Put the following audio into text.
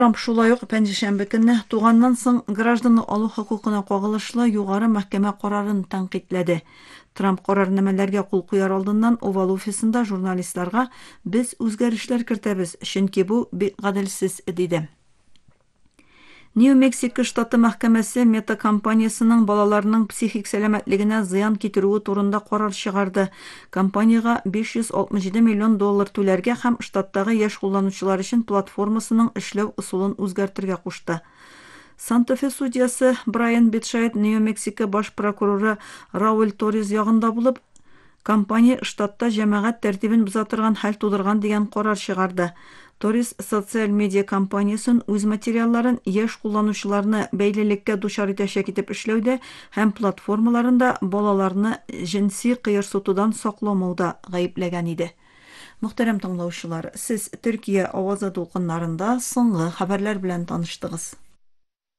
Трамп шулай ук пәнҗешәмбе көнне туганнан соң гражданлык алу хокукына кагылышлы югары мәхкәмә карарын тәнкыйтьләде. Трамп карарнамәләргә кул куяр алдыннан Овал офисында журналистларга "Без үзгәрешләр кертәбез, чөнки бу бик гаделсез", диде. Нью-Мексико штаты мәхкәмәсе Мета компаниясының балаларының психик сәламәтлегенә зыян китерүе турында карар чыгарды. Компанияга 567 миллион доллар түләргә һәм штаттагы яшь кулланучылар өчен платформасының эшләү ысулын үзгәртергә кушты. Санта-Фе судьясы Брайан Битшайт Нью-Мексико баш прокуроры Рауль Торрес ягында булып, компания штатта җәмәгать тәртибен боза торган хәл тудырган дигән карар чыгарды. Торрес социаль медиа компаниясын үз материалларын яшь кулланучыларны бәйлелеккә дучар итәчәк итеп эшләүдә һәм платформаларында балаларны җинси кыерсытудан сакламауда гаепләгән иде. Мөхтәрәм тыңлаучылар, сез Төркия авазы дулкыннарында соңгы хәбәрләр белән таныштыгыз.